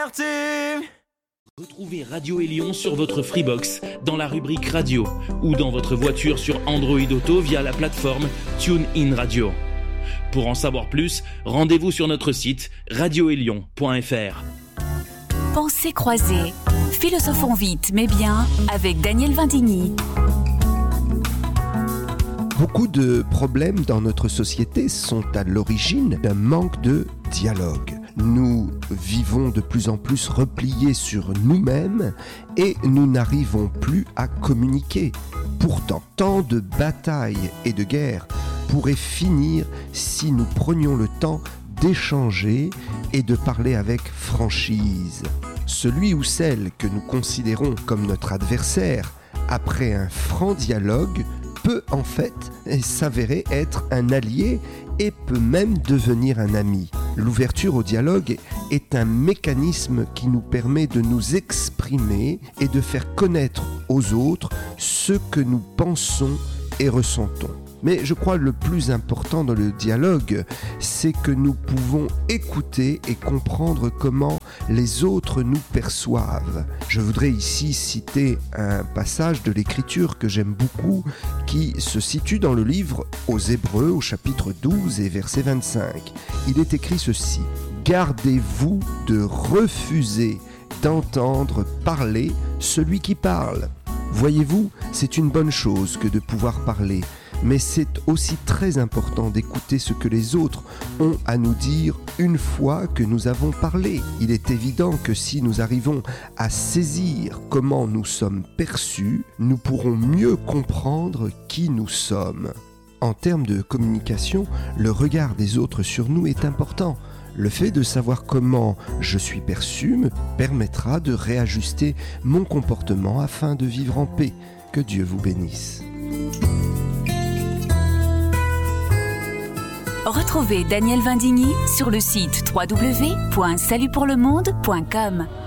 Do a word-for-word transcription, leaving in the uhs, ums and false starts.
Retrouvez Radio Élion sur votre Freebox, dans la rubrique Radio, ou dans votre voiture sur Android Auto via la plateforme TuneIn Radio. Pour en savoir plus, rendez-vous sur notre site radio élion point f r. Pensées croisées, philosophons vite mais bien avec Daniel Vindigny. Beaucoup de problèmes dans notre société sont à l'origine d'un manque de dialogue. Nous vivons de plus en plus repliés sur nous-mêmes et nous n'arrivons plus à communiquer. Pourtant, tant de batailles et de guerres pourraient finir si nous prenions le temps d'échanger et de parler avec franchise. Celui ou celle que nous considérons comme notre adversaire, après un franc dialogue, peut en fait s'avérer être un allié et peut même devenir un ami. L'ouverture au dialogue est un mécanisme qui nous permet de nous exprimer et de faire connaître aux autres ce que nous pensons et ressentons. Mais je crois que le plus important dans le dialogue, c'est que nous pouvons écouter et comprendre comment les autres nous perçoivent. Je voudrais ici citer un passage de l'Écriture que j'aime beaucoup, qui se situe dans le livre aux Hébreux, au chapitre douze et verset vingt-cinq. Il est écrit ceci: « Gardez-vous de refuser d'entendre parler celui qui parle. » Voyez-vous, c'est une bonne chose que de pouvoir parler. Mais c'est aussi très important d'écouter ce que les autres ont à nous dire une fois que nous avons parlé. Il est évident que si nous arrivons à saisir comment nous sommes perçus, nous pourrons mieux comprendre qui nous sommes. En termes de communication, le regard des autres sur nous est important. Le fait de savoir comment je suis perçu me permettra de réajuster mon comportement afin de vivre en paix. Que Dieu vous bénisse. Retrouvez Daniel Vindigny sur le site w w w point salut pour le monde point com.